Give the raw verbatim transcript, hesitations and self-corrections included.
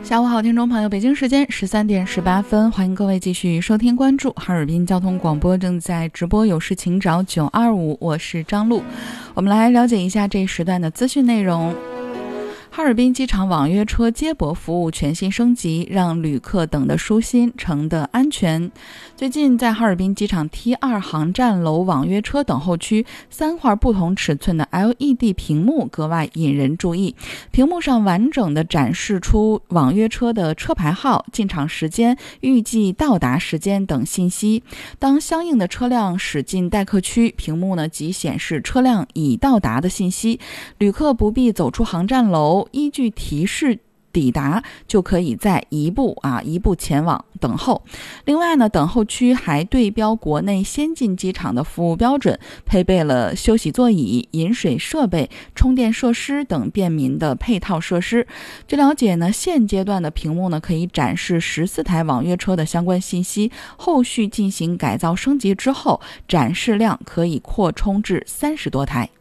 下午好，听众朋友，北京时间十三点十八分，欢迎各位继续收听关注哈尔滨交通广播，正在直播，有事请找九二五，我是张璐。我们来了解一下这一时段的资讯内容。哈尔滨机场网约车接驳服务全新升级，让旅客等得舒心，乘得安全。最近在哈尔滨机场 T 二 航站楼网约车等候区，三块不同尺寸的 L E D 屏幕格外引人注意。屏幕上完整地展示出网约车的车牌号、进场时间、预计到达时间等信息。当相应的车辆驶进待客区，屏幕呢即显示车辆已到达的信息，旅客不必走出航站楼，依据提示抵达，就可以在一步啊一步前往等候。另外呢，等候区还对标国内先进机场的服务标准，配备了休息座椅、饮水设备、充电设施等便民的配套设施。据了解呢，现阶段的屏幕呢可以展示十四台网约车的相关信息，后续进行改造升级之后，展示量可以扩充至三十多台。